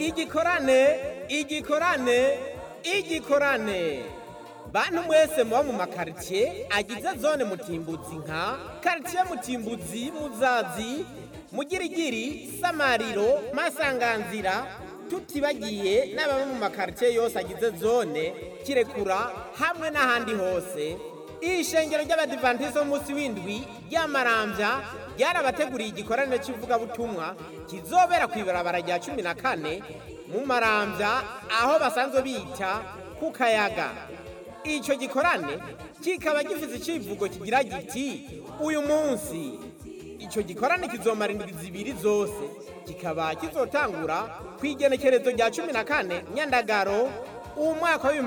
igikorane bantu mwese muba mu makaritsiye agize zone Mutimbuzi nka karitsiye Mutimbuzi, Muzazi, Mugirigiri, Samariro, Masanganzira, tutibagiye n'ababa mu makaritsiye yose agize zone Kirekura hamwe n'ahandi hose. Ishengero ry'Abadivantiste b'umunsi w'indwi ry'Amaramvya ryarabateguriye igikorane cy'ivugabutumwa kizobera kw'ibarabara rya 14 mu Maramvya aho basanzwe bita ku Kayaga. Ico gikorane kikaba gifite icivugo kigira giti uyu munsi. Ico gikorane kizomara indwi zibiri zose, kikaba kizotangura kw'igenekerezo rya 14 Nyandagaro umwaka wa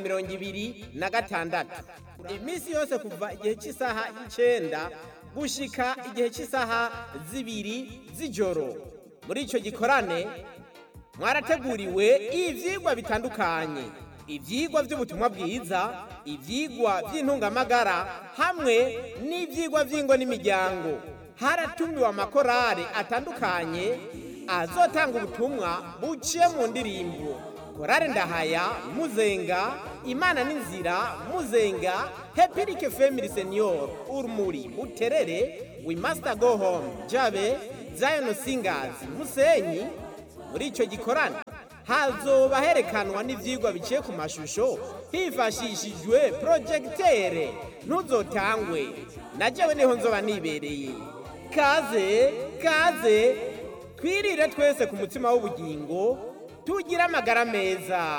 2026, imisi yose kuva igihe cy'isaha 9 gushika igihe cy'isaha 2 z'ijoro. Muri ico gikorane mwarateguriwe ivyigwa bitandukanye, ivyigwa by'ubutumwa bwiza, ivyigwa by'intungamagara hamwe n'ivyigwa vy'ingo n'imiryango. Haratumiwe amakorale atandukanye azotanga ubutumwa buciye mu ndirimbo: Korale Ndahaya, Muzenga, Imana n'Inzira, Muzenga, Hepirike Family Senior, Urumuri, Buterere, We Must Go Home, Jabe, Zion Singers, Musenyi. Muri ico gikorane hazoba herekanwa n'ivyigwa biciye ku mashusho hifashishijwe projecteur. Ntuzotangwe, najewe niho nzoba nibereye. Kaze twirire twese ku mutima w'ubugingo, tugira amagara meza.